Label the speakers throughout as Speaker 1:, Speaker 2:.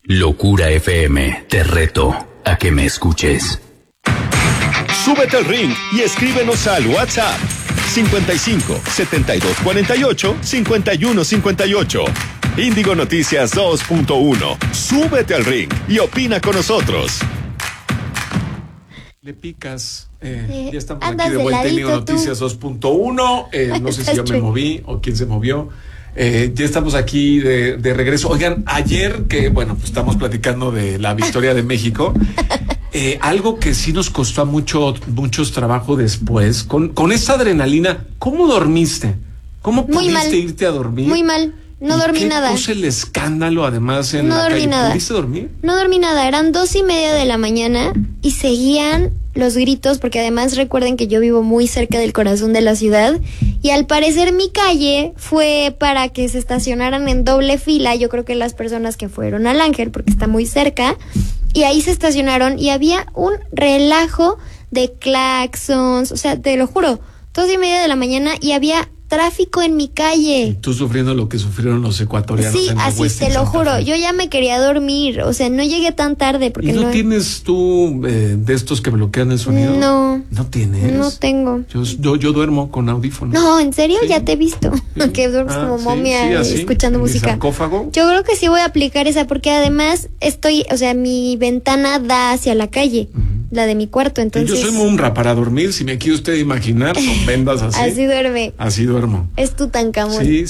Speaker 1: Locura FM, te reto a que me escuches.
Speaker 2: Súbete al ring y escríbenos al WhatsApp 55 72 48 51 58. Índigo Noticias 2.1. Súbete al ring y opina con nosotros.
Speaker 3: Le picas. Ya estamos aquí de vuelta en Índigo Noticias 2.1. No sé si yo me moví o quién se movió. Ya estamos aquí de regreso. Oigan, ayer que, pues estamos platicando de la victoria de México. Algo que sí nos costó muchos trabajo después, con esa adrenalina. ¿Cómo dormiste? ¿Cómo pudiste irte a dormir?
Speaker 4: Muy mal. No dormí nada.
Speaker 3: Puse el escándalo además en la calle.
Speaker 4: Nada.
Speaker 3: ¿Pudiste dormir?
Speaker 4: No dormí nada. Eran 2:30 de la mañana y seguían los gritos, porque además recuerden que yo vivo muy cerca del corazón de la ciudad y al parecer mi calle fue para que se estacionaran en doble fila. Yo creo que las personas que fueron al Ángel, porque está muy cerca, y ahí se estacionaron y había un relajo de claxons, o sea, te lo juro, 2:30 de la mañana y había tráfico en mi calle.
Speaker 3: Y tú sufriendo lo que sufrieron los ecuatorianos.
Speaker 4: Sí,
Speaker 3: en
Speaker 4: así te lo juro. Yo ya me quería dormir, o sea, no llegué tan tarde porque
Speaker 3: ¿Y no tienes tú de estos que bloquean el sonido?
Speaker 4: No.
Speaker 3: ¿No tienes?
Speaker 4: No tengo.
Speaker 3: Yo duermo con audífonos.
Speaker 4: No, ¿en serio?
Speaker 3: Sí.
Speaker 4: Ya te he visto.
Speaker 3: Sí.
Speaker 4: Que duermes como momia
Speaker 3: así,
Speaker 4: escuchando música.
Speaker 3: ¿Sarcófago?
Speaker 4: Yo creo que sí voy a aplicar esa porque además mi ventana da hacia la calle, la de mi cuarto, entonces.
Speaker 3: Yo soy Mumra para dormir, si me quiere usted imaginar, con vendas así.
Speaker 4: Así duerme.
Speaker 3: Así duermo.
Speaker 4: Es Tutankamón.
Speaker 3: Sí.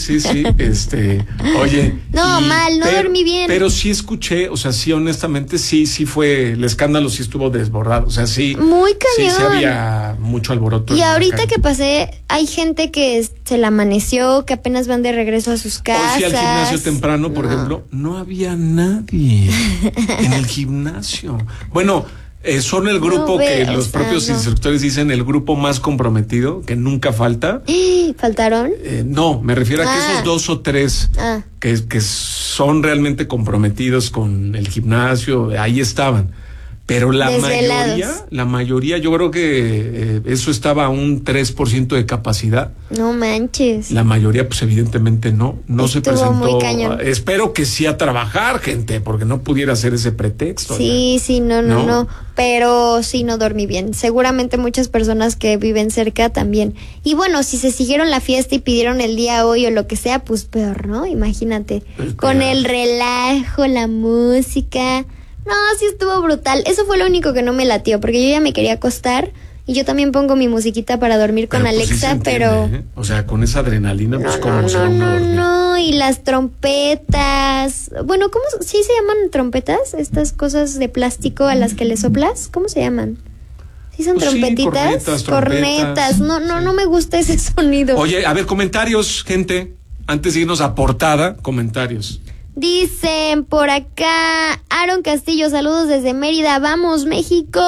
Speaker 3: Oye.
Speaker 4: No, no dormí bien.
Speaker 3: Pero sí escuché, o sea, sí, honestamente, sí fue, el escándalo sí estuvo desbordado, o sea, sí.
Speaker 4: Muy cañón.
Speaker 3: Sí había mucho alboroto.
Speaker 4: Y ahorita que pasé, hay gente que se la amaneció, que apenas van de regreso a sus casas.
Speaker 3: Hoy fui al gimnasio temprano, por ejemplo, no había nadie en el gimnasio. Bueno, son el grupo que los propios instructores dicen el grupo más comprometido, que nunca falta.
Speaker 4: ¿Faltaron?
Speaker 3: No, me refiero a que esos 2 o 3 que son realmente comprometidos con el gimnasio, ahí estaban. Pero la mayoría, yo creo que eso estaba a un 3% de capacidad.
Speaker 4: No manches.
Speaker 3: La mayoría, pues evidentemente no se presentó.
Speaker 4: Muy cañón.
Speaker 3: Espero que sí a trabajar, gente, porque no pudiera ser ese pretexto.
Speaker 4: Sí, no. Pero sí, no dormí bien. Seguramente muchas personas que viven cerca también. Y bueno, si se siguieron la fiesta y pidieron el día hoy o lo que sea, pues peor, ¿no? Imagínate. Con el relajo, la música. No, sí estuvo brutal. Eso fue lo único que no me latió, porque yo ya me quería acostar y yo también pongo mi musiquita para dormir con Alexa,
Speaker 3: sí pero... O sea, con esa adrenalina, pues ¿cómo se va uno a dormir?
Speaker 4: No, y las trompetas. Bueno, ¿cómo sí se llaman trompetas? Estas cosas de plástico a las que le soplas, ¿cómo se llaman? ¿Sí son trompetitas?
Speaker 3: Sí, cornetas.
Speaker 4: No me gusta ese sonido.
Speaker 3: Oye, a ver, comentarios, gente. Antes de irnos a portada, comentarios.
Speaker 4: Dicen por acá, Aaron Castillo, saludos desde Mérida, ¡vamos México!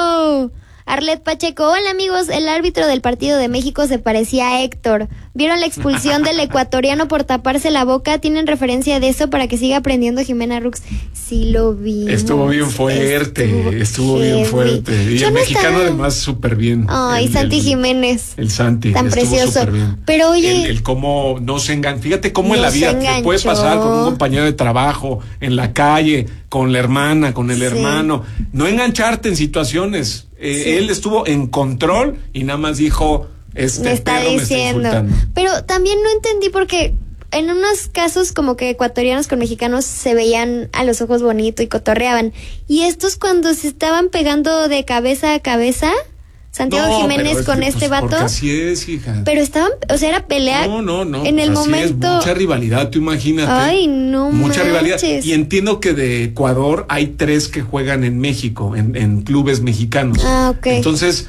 Speaker 4: Arlet Pacheco, hola amigos, el árbitro del partido de México se parecía a Héctor. ¿Vieron la expulsión del ecuatoriano por taparse la boca? ¿Tienen referencia de eso para que siga aprendiendo Jimena Rux? Sí lo vi.
Speaker 3: Estuvo bien fuerte, estuvo bien fuerte. Y el mexicano además súper bien.
Speaker 4: Ay, Santi Jiménez.
Speaker 3: El Santi.
Speaker 4: Tan precioso.
Speaker 3: Bien.
Speaker 4: Pero oye.
Speaker 3: El cómo no se engancha. Fíjate cómo en la vida te puedes pasar con un compañero de trabajo, en la calle, con la hermana, con el hermano. No engancharte en situaciones. Él estuvo en control y nada más dijo,
Speaker 4: me está diciendo. Pero también no entendí porque en unos casos como que ecuatorianos con mexicanos se veían a los ojos bonito y cotorreaban. Y estos cuando se estaban pegando de cabeza a cabeza, Santiago Jiménez con este vato.
Speaker 3: Porque así es, hija.
Speaker 4: Pero estaban, o sea, era pelea.
Speaker 3: No.
Speaker 4: En el
Speaker 3: así
Speaker 4: momento.
Speaker 3: Es, mucha rivalidad, tú imagínate.
Speaker 4: Ay, no.
Speaker 3: Mucha rivalidad.
Speaker 4: manches.
Speaker 3: Y entiendo que de Ecuador hay 3 que juegan en México, en clubes mexicanos.
Speaker 4: Ok.
Speaker 3: Entonces,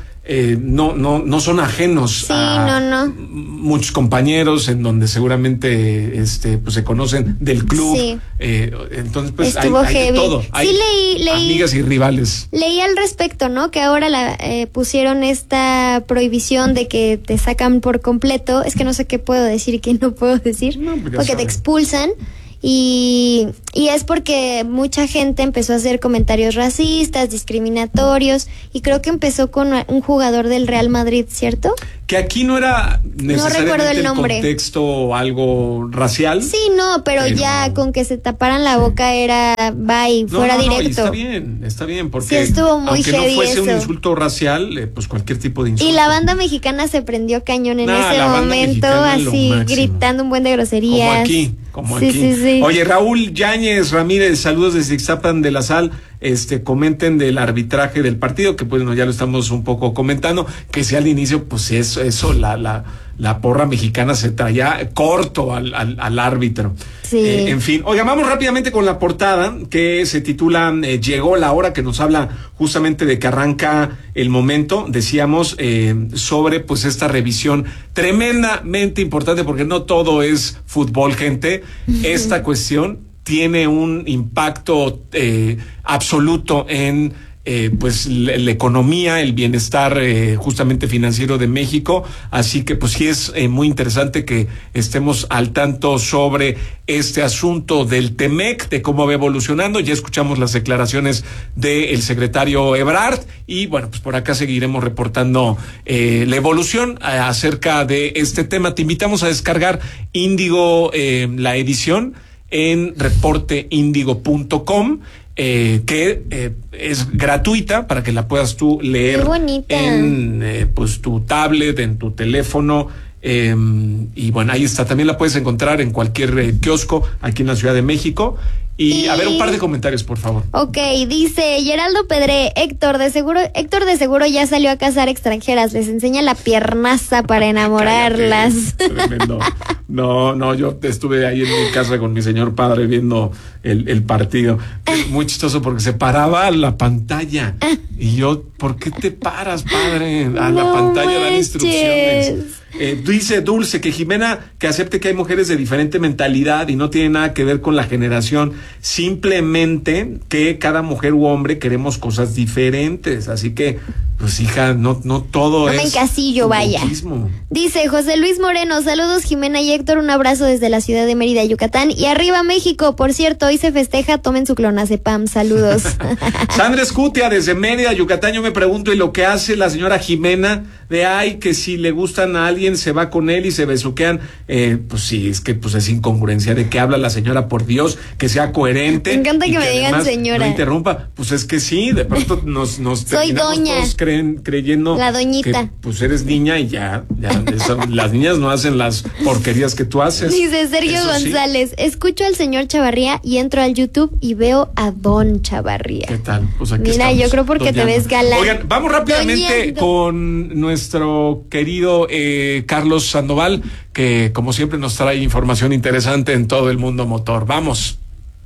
Speaker 3: no son ajenos a muchos compañeros en donde seguramente pues se conocen del club.
Speaker 4: Sí.
Speaker 3: Entonces, pues
Speaker 4: estuvo
Speaker 3: hay de todo.
Speaker 4: Sí,
Speaker 3: Hay
Speaker 4: leí
Speaker 3: amigas y rivales.
Speaker 4: Leí al respecto, ¿no? Que ahora pusieron esta prohibición de que te sacan por completo. Es que no sé qué puedo decir y qué no puedo decir. Porque te expulsan. Y es porque mucha gente empezó a hacer comentarios racistas, discriminatorios, y creo que empezó con un jugador del Real Madrid, ¿cierto?
Speaker 3: que aquí no era necesariamente
Speaker 4: el
Speaker 3: contexto algo racial.
Speaker 4: Sí, no, pero ya con que se taparan la boca era fuera directo.
Speaker 3: Está bien, porque
Speaker 4: sí, estuvo muy
Speaker 3: aunque
Speaker 4: heavy
Speaker 3: no fuese
Speaker 4: eso.
Speaker 3: Un insulto racial, pues cualquier tipo de insulto.
Speaker 4: Y la banda mexicana se prendió cañón en ese momento, así gritando un buen de groserías.
Speaker 3: Como aquí. Sí. Oye, Raúl Yáñez Ramírez, saludos desde Ixtapan de la Sal. Comenten del arbitraje del partido, que pues ya lo estamos un poco comentando, que sea al inicio, pues eso, la porra mexicana se traía corto al árbitro.
Speaker 4: Sí.
Speaker 3: En fin, oiga, vamos rápidamente con la portada, que se titula Llegó la hora, que nos habla justamente de que arranca el momento, decíamos, sobre pues esta revisión tremendamente importante, porque no todo es fútbol, gente. Esta cuestión tiene un impacto absoluto en pues la economía, el bienestar justamente financiero de México, así que pues sí es muy interesante que estemos al tanto sobre este asunto del TEMEC, de cómo va evolucionando. Ya escuchamos las declaraciones del secretario Ebrard y bueno, pues por acá seguiremos reportando la evolución acerca de este tema. Te invitamos a descargar Índigo, la edición en reporteindigo.com, que es gratuita para que la puedas tú leer en pues tu tablet, en tu teléfono, y bueno, ahí está. También la puedes encontrar en cualquier kiosco aquí en la Ciudad de México. Y a ver, un par de comentarios, por favor.
Speaker 4: Ok, dice Geraldo Pedré, Héctor de seguro ya salió a cazar extranjeras, les enseña la piernaza para enamorarlas.
Speaker 3: Tremendo. No, yo estuve ahí en mi casa con mi señor padre viendo el partido. Muy chistoso porque se paraba la pantalla. Y yo, ¿por qué te paras, padre? A la pantalla dan instrucciones. Dice Dulce que Jimena que acepte que hay mujeres de diferente mentalidad y no tiene nada que ver con la generación, simplemente que cada mujer u hombre queremos cosas diferentes, así que pues hija, no todo es.
Speaker 4: No me encasillo, vaya. Dice José Luis Moreno, saludos Jimena y Héctor, un abrazo desde la ciudad de Mérida, Yucatán, y arriba México. Por cierto, hoy se festeja, tomen su clonazepam, saludos.
Speaker 3: Sandra Escutia desde Mérida, Yucatán. Yo me pregunto, ¿y lo que hace la señora Jimena de que si le gustan a alguien se va con él y se besuquean? Pues sí, es que pues es incongruencia. ¿De qué habla la señora? Por Dios, que sea coherente.
Speaker 4: Me encanta que me digan señora.
Speaker 3: No interrumpa. Pues es que sí, de pronto nos
Speaker 4: soy doña.
Speaker 3: Todos creyendo
Speaker 4: la doñita.
Speaker 3: Que pues eres niña y ya las niñas no hacen las porquerías que tú haces.
Speaker 4: Dice Sergio González, escucho al señor Chavarría y entro al YouTube y veo a Don Chavarría.
Speaker 3: ¿Qué tal? Pues aquí
Speaker 4: mira,
Speaker 3: estamos,
Speaker 4: yo creo porque te ves galán.
Speaker 3: Oigan, vamos rápidamente con nuestro querido Carlos Sandoval, que como siempre nos trae información interesante en todo el mundo motor. Vamos.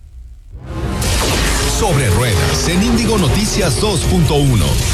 Speaker 2: Sobre Ruedas en Índigo Noticias 2.1.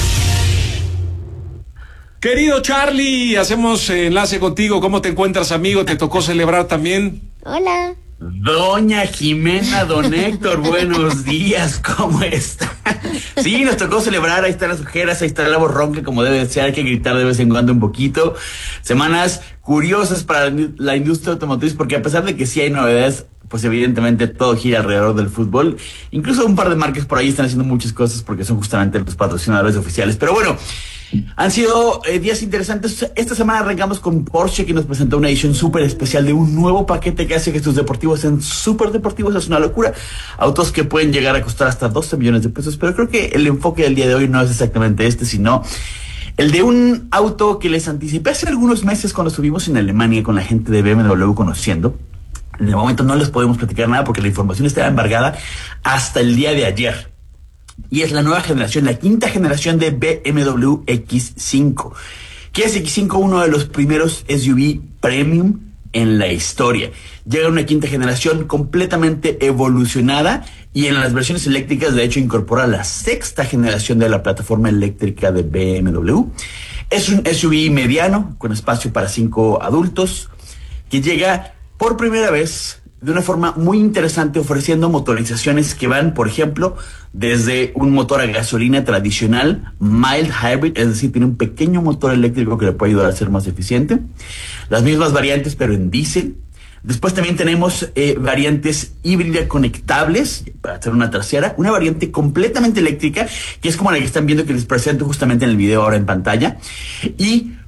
Speaker 3: Querido Charlie, hacemos enlace contigo. ¿Cómo te encuentras, amigo? ¿Te tocó celebrar también?
Speaker 4: Hola.
Speaker 5: Doña Jimena, don Héctor, buenos días, ¿cómo está? Sí, nos tocó celebrar, ahí están las ojeras, ahí está la voz ronca como debe ser, hay que gritar de vez en cuando un poquito. Semanas curiosas para la industria automotriz, porque a pesar de que sí hay novedades, pues evidentemente todo gira alrededor del fútbol. Incluso un par de marcas por ahí están haciendo muchas cosas porque son justamente los patrocinadores oficiales. Pero bueno, han sido días interesantes. Esta semana arrancamos con Porsche, que nos presentó una edición súper especial de un nuevo paquete que hace que tus deportivos sean súper deportivos. Es una locura. Autos que pueden llegar a costar hasta 12 millones de pesos. Pero creo que el enfoque del día de hoy no es exactamente sino el de un auto que les anticipé hace algunos meses cuando estuvimos en Alemania con la gente de BMW conociendo. En el momento no les podemos platicar nada porque la información estaba embargada hasta el día de ayer. Y es la nueva generación, la quinta generación de BMW X5. Que es X5 uno de los primeros SUV premium en la historia. Llega una quinta generación completamente evolucionada y en las versiones eléctricas de hecho incorpora la sexta generación de la plataforma eléctrica de BMW. Es un SUV mediano con espacio para 5 adultos que llega por primera vez de una forma muy interesante, ofreciendo motorizaciones que van, por ejemplo, desde un motor a gasolina tradicional, mild hybrid, es decir, tiene un pequeño motor eléctrico que le puede ayudar a ser más eficiente. Las mismas variantes, pero en diésel. Después también tenemos variantes híbridas conectables, para hacer una tercera, una variante completamente eléctrica, que es como la que están viendo que les presento justamente en el video ahora en pantalla. Y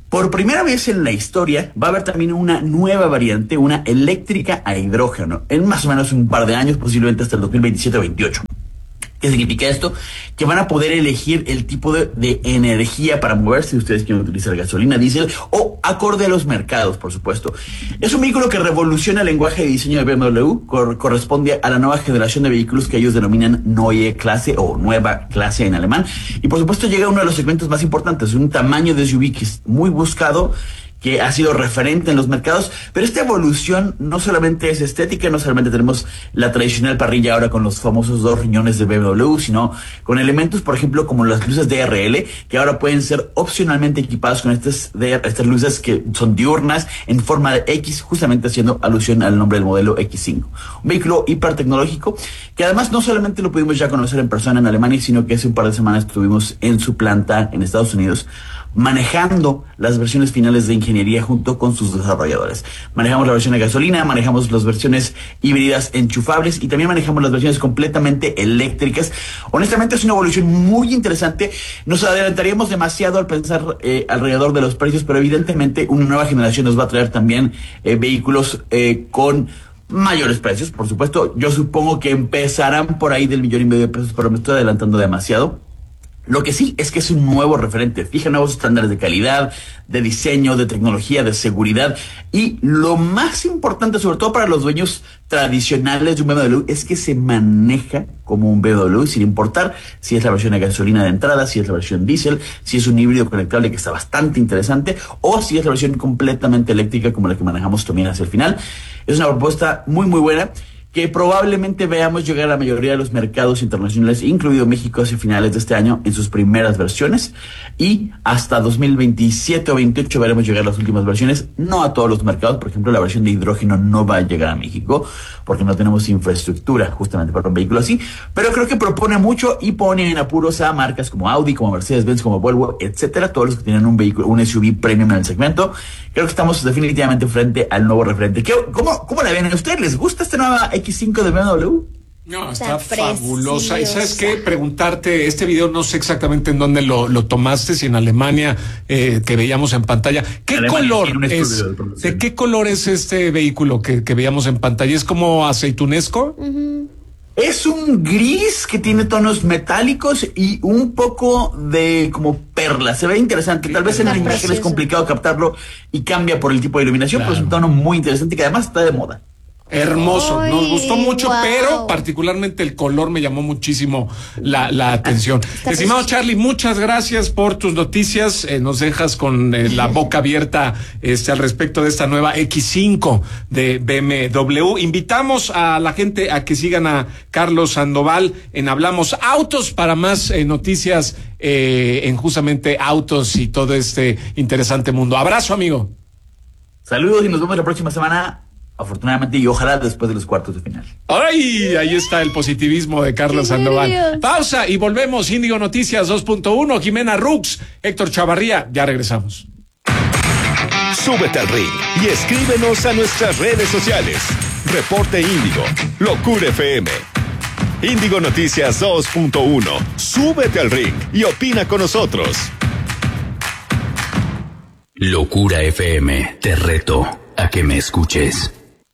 Speaker 5: Por primera vez en la historia va a haber también una nueva variante, una eléctrica a hidrógeno, en más o menos un par de años, posiblemente hasta el 2027 o 28. ¿Qué significa esto? Que van a poder elegir el tipo de energía para moverse, si ustedes quieren utilizar gasolina, diésel o acorde a los mercados, por supuesto. Es un vehículo que revoluciona el lenguaje de diseño de BMW, corresponde a la nueva generación de vehículos que ellos denominan Neue Klasse o nueva clase en alemán. Y por supuesto llega a uno de los segmentos más importantes, un tamaño de SUV que es muy buscado, que ha sido referente en los mercados, pero esta evolución no solamente es estética, no solamente tenemos la tradicional parrilla ahora con los famosos 2 riñones de BMW, sino con elementos, por ejemplo, como las luces DRL, que ahora pueden ser opcionalmente equipadas con estas luces que son diurnas en forma de X, justamente haciendo alusión al nombre del modelo X5. Un vehículo hipertecnológico que además no solamente lo pudimos ya conocer en persona en Alemania, sino que hace un par de semanas estuvimos en su planta en Estados Unidos, manejando las versiones finales de ingeniería junto con sus desarrolladores. Manejamos la versión de gasolina, manejamos las versiones híbridas enchufables y también manejamos las versiones completamente eléctricas. Honestamente es una evolución muy interesante. Nos adelantaríamos demasiado al pensar alrededor de los precios, pero evidentemente una nueva generación nos va a traer también vehículos con mayores precios. Por supuesto, yo supongo que empezarán por ahí del 1.5 millones de pesos, pero me estoy adelantando demasiado. Lo que sí es que es un nuevo referente, fija nuevos estándares de calidad, de diseño, de tecnología, de seguridad, y lo más importante, sobre todo para los dueños tradicionales de un BMW, es que se maneja como un BMW, sin importar si es la versión de gasolina de entrada, si es la versión diésel, si es un híbrido conectable que está bastante interesante, o si es la versión completamente eléctrica como la que manejamos también hacia el final. Es una propuesta muy muy buena, que probablemente veamos llegar a la mayoría de los mercados internacionales, incluido México, hacia finales de este año en sus primeras versiones, y hasta 2027 o 28 veremos llegar las últimas versiones, no a todos los mercados. Por ejemplo, la versión de hidrógeno no va a llegar a México porque no tenemos infraestructura justamente para un vehículo así, pero creo que propone mucho y pone en apuros a marcas como Audi, como Mercedes-Benz, como Volvo, etcétera, todos los que tienen un vehículo, un SUV premium en el segmento. Creo que estamos definitivamente frente al nuevo referente. ¿Cómo la ven? ¿A ustedes les gusta esta nueva X5 de BMW?
Speaker 3: No, está fabulosa. ¿Y sabes qué? Preguntarte, este video no sé exactamente en dónde lo tomaste, si en Alemania, que veíamos en pantalla. ¿Qué color es? ¿De qué color es este vehículo que veíamos en pantalla? ¿Es como aceitunesco?
Speaker 4: Uh-huh.
Speaker 5: Es un gris que tiene tonos metálicos y un poco de como perla. Se ve interesante. Tal vez en la imagen es complicado captarlo y cambia por el tipo de iluminación, pero es un tono muy interesante que además está de moda.
Speaker 3: Hermoso,
Speaker 4: Ay,
Speaker 3: nos gustó mucho,
Speaker 4: wow.
Speaker 3: pero particularmente el color me llamó muchísimo la atención. Estimado Charlie, muchas gracias por tus noticias. Nos dejas con la boca abierta al respecto de esta nueva X5 de BMW. Invitamos a la gente a que sigan a Carlos Sandoval en Hablamos Autos para más noticias en justamente autos y todo este interesante mundo. Abrazo, amigo.
Speaker 5: Saludos y nos vemos la próxima semana. Afortunadamente, y ojalá después de los cuartos de final.
Speaker 3: ¡Ay! Ahí está el positivismo de Carlos Sandoval. Pausa y volvemos. Índigo Noticias 2.1, Jimena Rux, Héctor Chavarría. Ya regresamos.
Speaker 2: Súbete al ring y escríbenos a nuestras redes sociales. Reporte Índigo, Locura FM. Índigo Noticias 2.1. Súbete al ring y opina con nosotros.
Speaker 1: Locura FM, te reto a que me escuches.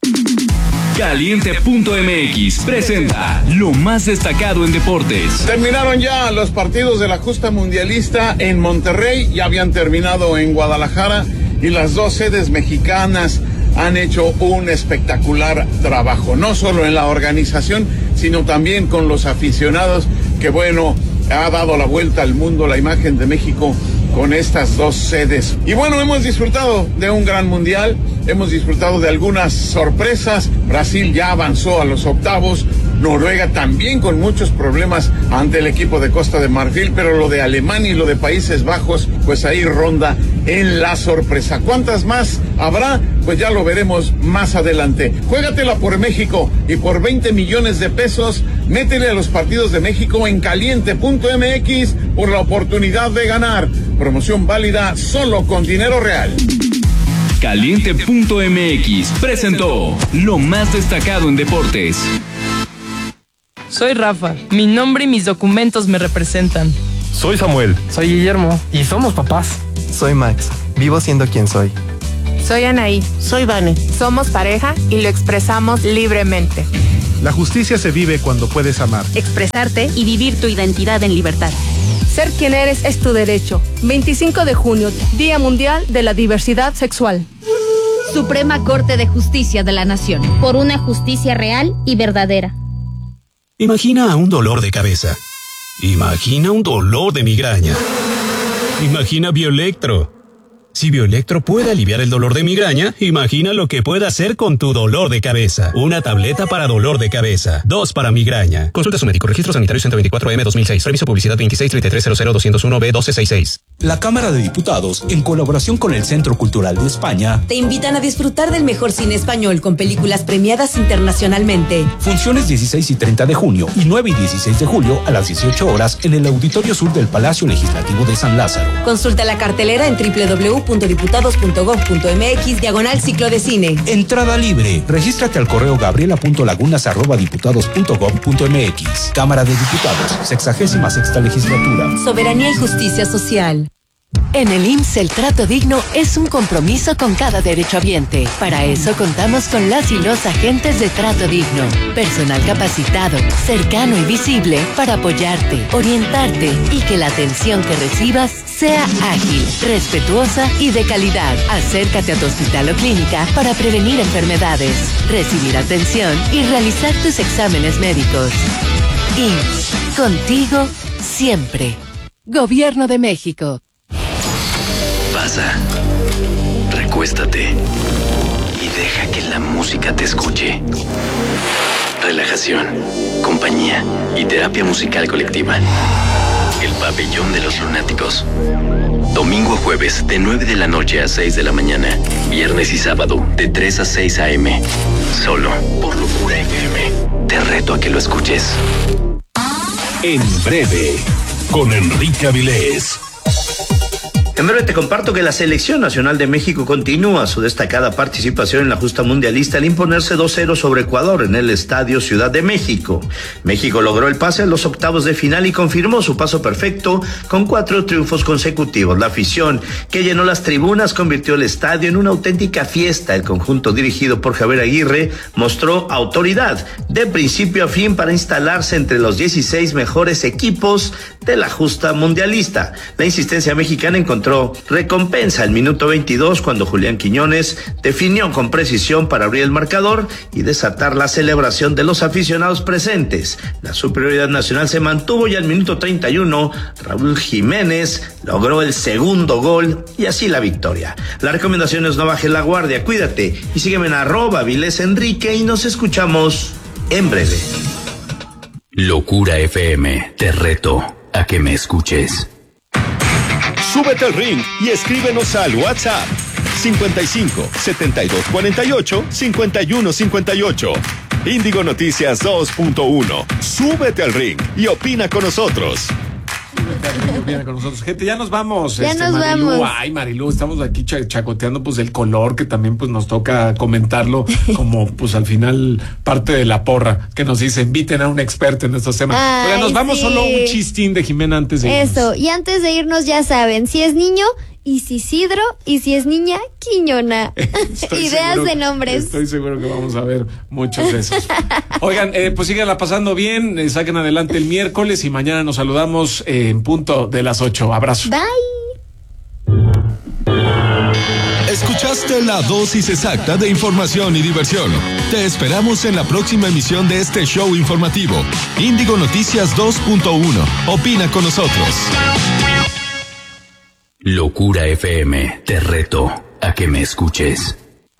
Speaker 1: Caliente.mx presenta lo más destacado en deportes.
Speaker 6: Terminaron ya los partidos de la justa mundialista en Monterrey, ya habían terminado en Guadalajara y las dos sedes mexicanas han hecho un espectacular trabajo, no solo en la organización, sino también con los aficionados, que bueno, ha dado la vuelta al mundo la imagen de México con estas dos sedes. Y bueno, hemos disfrutado de un gran mundial, hemos disfrutado de algunas sorpresas. Brasil ya avanzó a los octavos, Noruega también con muchos problemas ante el equipo de Costa de Marfil, pero lo de Alemania y lo de Países Bajos, pues ahí ronda en la sorpresa. ¿Cuántas más habrá? Pues ya lo veremos más adelante. Juégatela por México y por 20 millones de pesos, métele a los partidos de México en caliente.mx por la oportunidad de ganar. Promoción válida solo con dinero real.
Speaker 1: Caliente.mx presentó lo más destacado en deportes.
Speaker 7: Soy Rafa, mi nombre y mis documentos me representan.
Speaker 8: Soy Samuel.
Speaker 9: Soy Guillermo y somos papás.
Speaker 8: Soy Max. Vivo siendo quien soy.
Speaker 7: Soy Anaí.
Speaker 9: Soy Vane.
Speaker 7: Somos pareja y lo expresamos libremente.
Speaker 10: La justicia se vive cuando puedes amar,
Speaker 9: expresarte y vivir tu identidad en libertad.
Speaker 7: Ser quien eres es tu derecho. 25 de junio, Día Mundial de la Diversidad Sexual.
Speaker 11: Suprema Corte de Justicia de la Nación. Por una justicia real y verdadera.
Speaker 1: Imagina un dolor de cabeza. Imagina un dolor de migraña. Imagina Bioelectro. Si Bioelectro puede aliviar el dolor de migraña, imagina lo que puede hacer con tu dolor de cabeza. Una tableta para dolor de cabeza, 2 para migraña. Consulta a su médico. Registro sanitario 124M 2006. Permiso publicidad 2633000201B1266.
Speaker 12: La Cámara de Diputados, en colaboración con el Centro Cultural de España,
Speaker 13: te invitan a disfrutar del mejor cine español con películas premiadas internacionalmente.
Speaker 12: Funciones 16 y 30 de junio y 9 y 16 de julio a las 18 horas en el Auditorio Sur del Palacio Legislativo de San Lázaro.
Speaker 13: Consulta la cartelera en www.diputados.gov.mx/ciclo de cine.
Speaker 12: Entrada libre. Regístrate al correo gabriela.lagunas@diputados.gov.mx. Cámara de Diputados, 66ª Legislatura.
Speaker 13: Soberanía y justicia social.
Speaker 14: En el IMSS el trato digno es un compromiso con cada derechohabiente. Para eso contamos con las y los agentes de trato digno. Personal capacitado, cercano y visible para apoyarte, orientarte y que la atención que recibas sea ágil, respetuosa y de calidad. Acércate a tu hospital o clínica para prevenir enfermedades, recibir atención y realizar tus exámenes médicos. IMSS, contigo siempre. Gobierno de México.
Speaker 1: Pasa, recuéstate y deja que la música te escuche. Relajación, compañía y terapia musical colectiva. El Pabellón de los Lunáticos. Domingo a jueves de 9 de la noche a 6 de la mañana. Viernes y sábado de 3 a 6 a.m. Solo por Locura FM. Te reto a que lo escuches.
Speaker 2: En breve, con Enrique Avilés.
Speaker 15: En breve te comparto que la Selección Nacional de México continúa su destacada participación en la justa mundialista al imponerse 2-0 sobre Ecuador en el Estadio Ciudad de México. México logró el pase a los octavos de final y confirmó su paso perfecto con 4 triunfos consecutivos. La afición que llenó las tribunas convirtió el estadio en una auténtica fiesta. El conjunto dirigido por Javier Aguirre mostró autoridad de principio a fin para instalarse entre los 16 mejores equipos de la justa mundialista. La insistencia mexicana encontró recompensa al minuto 22 cuando Julián Quiñones definió con precisión para abrir el marcador y desatar la celebración de los aficionados presentes. La superioridad nacional se mantuvo y al minuto 31 Raúl Jiménez logró el segundo gol y así la victoria. La recomendación es no bajes la guardia, cuídate y sígueme en @VilésEnrique y nos escuchamos en breve.
Speaker 1: Locura FM, te reto a que me escuches.
Speaker 2: Súbete al ring y escríbenos al WhatsApp 55 72 48 51 58. Índigo Noticias 2.1. Súbete al ring y opina con nosotros.
Speaker 3: Viene con nosotros, gente, ya nos vamos.
Speaker 4: Ya nos
Speaker 3: Marilú,
Speaker 4: vamos.
Speaker 3: Ay, Marilú, estamos aquí chacoteando pues del color, que también pues nos toca comentarlo como pues al final parte de la porra, que nos dice inviten a un experto en estos temas.
Speaker 4: Ay,
Speaker 3: Oigan, nos vamos,
Speaker 4: sí.
Speaker 3: solo un chistín de Jimena antes de irnos.
Speaker 4: Eso, y antes de irnos ya saben, si es niño, Isidro, y si es niña, Quiñona. Ideas de nombres.
Speaker 3: Estoy seguro que vamos a ver muchos de esos. Oigan, pues síganla pasando bien, saquen adelante el miércoles y mañana nos saludamos en punto de las 8. Abrazo.
Speaker 4: Bye.
Speaker 2: Escuchaste la dosis exacta de información y diversión. Te esperamos en la próxima emisión de este show informativo. Índigo Noticias 2.1. Opina con nosotros.
Speaker 1: Locura FM, te reto a que me escuches.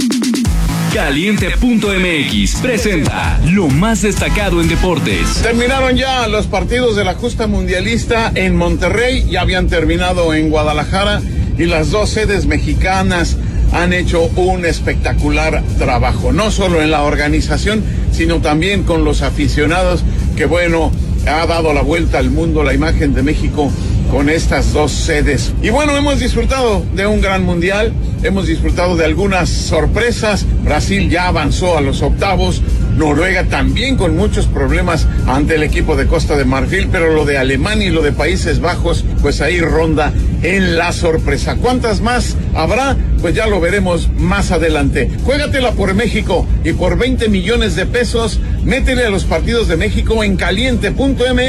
Speaker 16: Caliente.mx presenta lo más destacado en deportes.
Speaker 6: Terminaron ya los partidos de la justa mundialista en Monterrey, ya habían terminado en Guadalajara y las dos sedes mexicanas han hecho un espectacular trabajo, no solo en la organización, sino también con los aficionados, que bueno, ha dado la vuelta al mundo la imagen de México con estas dos sedes. Y bueno, hemos disfrutado de un gran mundial, hemos disfrutado de algunas sorpresas. Brasil ya avanzó a los octavos, Noruega también con muchos problemas ante el equipo de Costa de Marfil, pero lo de Alemania y lo de Países Bajos, pues ahí ronda en la sorpresa. ¿Cuántas más habrá? Pues ya lo veremos más adelante. Juégatela por México y por 20 millones de pesos, métele a los partidos de México en caliente.mx.